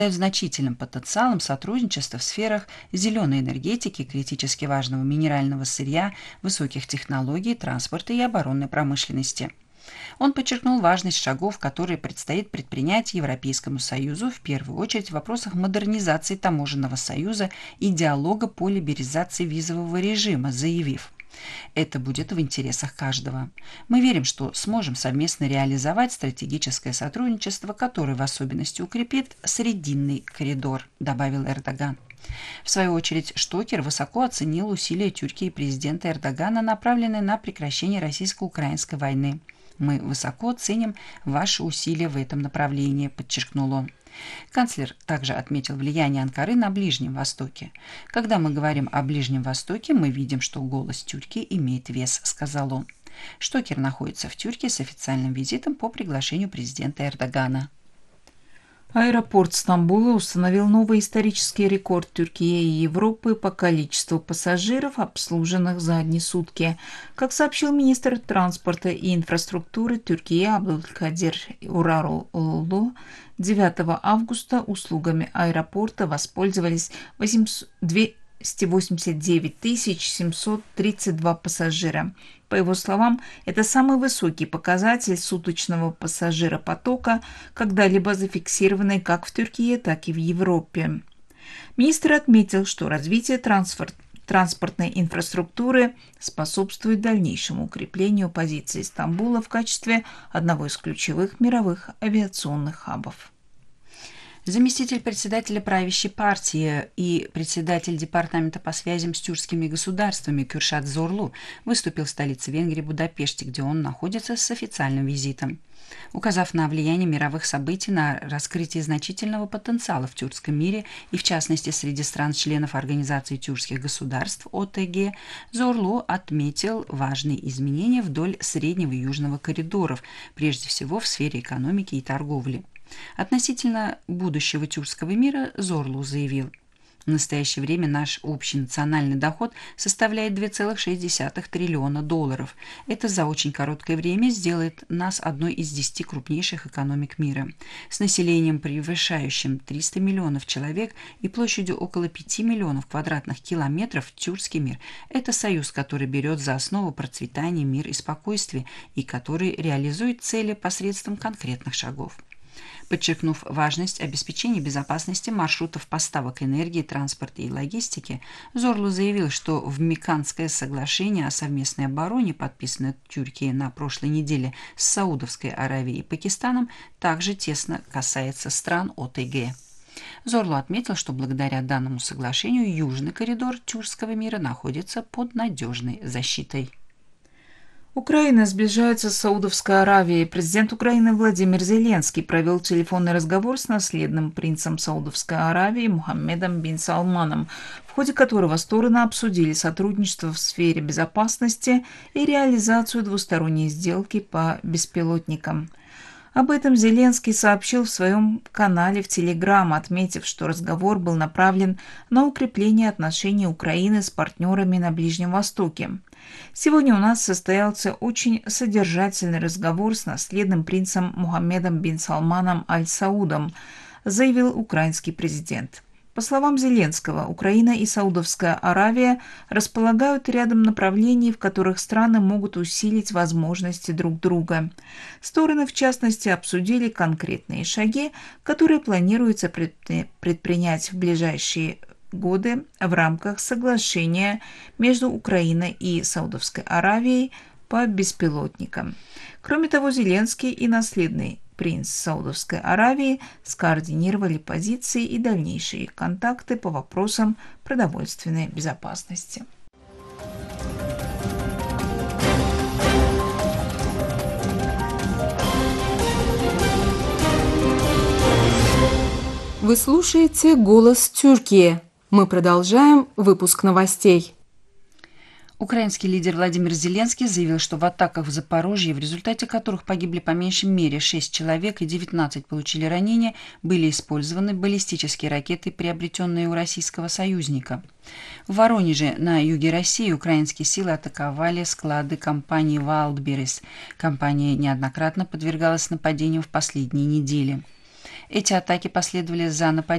значительным потенциалом сотрудничества в сферах зеленой энергетики, критически важного минерального сырья, высоких технологий, транспорта и оборонной промышленности. Он подчеркнул важность шагов, которые предстоит предпринять Европейскому Союзу, в первую очередь в вопросах модернизации таможенного союза и диалога по либерализации визового режима, заявив: «Это будет в интересах каждого. Мы верим, что сможем совместно реализовать стратегическое сотрудничество, которое в особенности укрепит Срединный коридор», добавил Эрдоган. В свою очередь, Штокер высоко оценил усилия Тюркии и президента Эрдогана, направленные на прекращение российско-украинской войны. «Мы высоко ценим ваши усилия в этом направлении», подчеркнул он. Канцлер также отметил влияние Анкары на Ближнем Востоке. «Когда мы говорим о Ближнем Востоке, мы видим, что голос Тюркии имеет вес», сказал он. Штокер находится в Тюркии с официальным визитом по приглашению президента Эрдогана. Аэропорт Стамбула установил новый исторический рекорд Турции и Европы по количеству пассажиров, обслуженных за одни сутки. Как сообщил министр транспорта и инфраструктуры Турции Абдулкадир Уралоğlu, 9 августа услугами аэропорта воспользовались 289 732 пассажира. По его словам, это самый высокий показатель суточного пассажиропотока, когда-либо зафиксированный как в Турции, так и в Европе. Министр отметил, что развитие транспортной инфраструктуры способствует дальнейшему укреплению позиции Стамбула в качестве одного из ключевых мировых авиационных хабов. Заместитель председателя правящей партии и председатель департамента по связям с тюркскими государствами Кürşad Zorlu выступил в столице Венгрии Будапеште, где он находится с официальным визитом. Указав на влияние мировых событий на раскрытие значительного потенциала в тюркском мире и, в частности, среди стран-членов Организации тюркских государств ОТГ, Зорлу отметил важные изменения вдоль среднего и южного коридоров, прежде всего в сфере экономики и торговли. Относительно будущего тюркского мира Зорлу заявил: «В настоящее время наш общий национальный доход составляет $2,6 триллиона. Это за очень короткое время сделает нас одной из 10 крупнейших экономик мира. С населением, превышающим 300 миллионов человек и площадью около 5 миллионов квадратных километров, тюркский мир – это союз, который берет за основу процветание, мир и спокойствие и который реализует цели посредством конкретных шагов». Подчеркнув важность обеспечения безопасности маршрутов поставок энергии, транспорта и логистики, Зорлу заявил, что в Меканское соглашение о совместной обороне, подписанное Тюркией на прошлой неделе с Саудовской Аравией и Пакистаном, также тесно касается стран ОТГ. Зорлу отметил, что благодаря данному соглашению южный коридор тюркского мира находится под надежной защитой. Украина сближается с Саудовской Аравией. Президент Украины Владимир Зеленский провел телефонный разговор с наследным принцем Саудовской Аравии Мухаммедом бин Салманом, в ходе которого стороны обсудили сотрудничество в сфере безопасности и реализацию двусторонней сделки по беспилотникам. Об этом Зеленский сообщил в своем канале в Телеграм, отметив, что разговор был направлен на укрепление отношений Украины с партнерами на Ближнем Востоке. Сегодня у нас состоялся очень содержательный разговор с наследным принцем Мухаммедом бин Салманом Аль-Саудом, заявил украинский президент. По словам Зеленского, Украина и Саудовская Аравия располагают рядом направлений, в которых страны могут усилить возможности друг друга. Стороны, в частности, обсудили конкретные шаги, которые планируется предпринять в ближайшие годы в рамках соглашения между Украиной и Саудовской Аравией по беспилотникам. Кроме того, Зеленский и наследный принц Саудовской Аравии скоординировали позиции и дальнейшие контакты по вопросам продовольственной безопасности. Вы слушаете «Голос Тюркии». Мы продолжаем выпуск новостей. Украинский лидер Владимир Зеленский заявил, что в атаках в Запорожье, в результате которых погибли по меньшей мере 6 человек и 19 получили ранения, были использованы баллистические ракеты, приобретенные у российского союзника. В Воронеже, на юге России, украинские силы атаковали склады компании «Валдберрис». Компания неоднократно подвергалась нападениям в последние недели. Эти атаки последовали за нападением